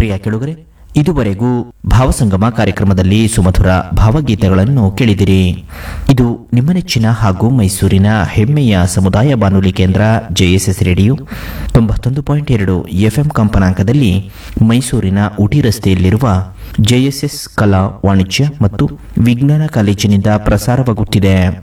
ಪ್ರಿಯ ಕೆಳುಗರೆ, ಇದುವರೆಗೂ ಭಾವಸಂಗಮ ಕಾರ್ಯಕ್ರಮದಲ್ಲಿ ಸುಮಧುರ ಭಾವಗೀತೆಗಳನ್ನು ಕೇಳಿದಿರಿ. ಇದು ನಿಮ್ಮ ನೆಚ್ಚಿನ ಹಾಗೂ ಮೈಸೂರಿನ ಹೆಮ್ಮೆಯ ಸಮುದಾಯ ಬಾನುಲಿ ಕೇಂದ್ರ ಜೆಎಸ್ಎಸ್ ರೇಡಿಯೋ 91.2 FM ಕಂಪನಾಂಕದಲ್ಲಿ ಮೈಸೂರಿನ ಉಟಿ ರಸ್ತೆಯಲ್ಲಿರುವ ಜೆಎಸ್ಎಸ್ ಕಲಾ ವಾಣಿಜ್ಯ ಮತ್ತು ವಿಜ್ಞಾನ ಕಾಲೇಜಿನಿಂದ ಪ್ರಸಾರವಾಗುತ್ತಿದೆ.